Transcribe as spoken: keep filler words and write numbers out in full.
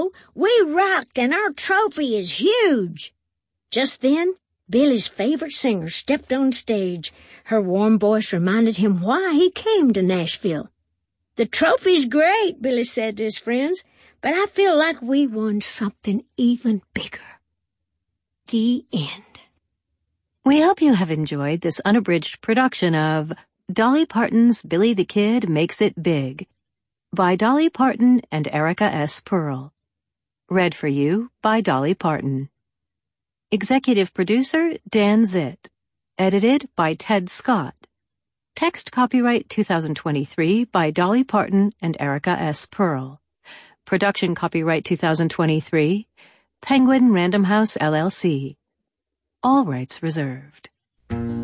know. We rocked, and our trophy is huge." Just then, Billy's favorite singer stepped on stage. Her warm voice reminded him why he came to Nashville. "The trophy's great," Billy said to his friends, "but I feel like we won something even bigger." The end. We hope you have enjoyed this unabridged production of Dolly Parton's Billy the Kid Makes It Big by Dolly Parton and Erica S. Pearl. Read for you by Dolly Parton. Executive producer Dan Zitt. Edited by Ted Scott. Text copyright twenty twenty-three by Dolly Parton and Erica S. Pearl. Production copyright twenty twenty-three, Penguin Random House L L C. All rights reserved.